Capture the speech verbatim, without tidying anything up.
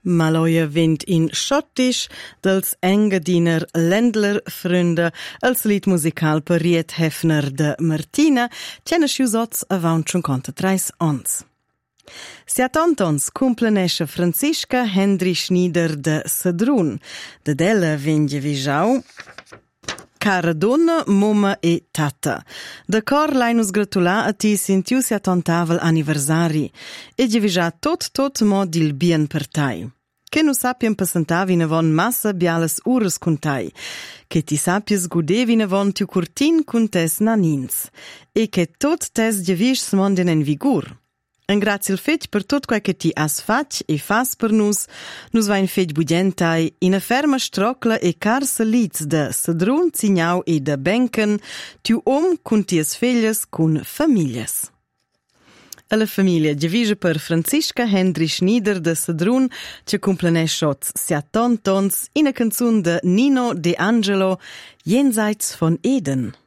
Maloja Wind in Schottisch, dels Engadiner Ländler-Fründe, als Lied musical per Riet Hefner de Martina, tjene schusots avant cinquantatreis ans. Siat ontons cumplenesce Franziska Hendry Schnieder de Sedrun, de della vinge visau, cara donna, mumma e tata. De cor lainus gratula a ti sintiu siat ontavel anniversari, e già tot tot mod il bien per tai. Che nu sapien passentavi navon massa bialas ures cun tai, che ti sapies gudevi navon tiu curtin cun tes nanins, e che tot tes giavisch smonden en vigur. En grazie al fetg per tot quel che ti has fac e fas per nus, nus vain fetg bugentai in a ferma strocla e carsa liz de Sedrun, Zignau e de Benken, tiu om cun ties filhas cun famiglias. Alla famiglia giavisa per Franziska Hendry Schnieder de Sedrun, che cumplenesciots siat tons in a canzun de Nino De Angelo, Jenseits von Eden.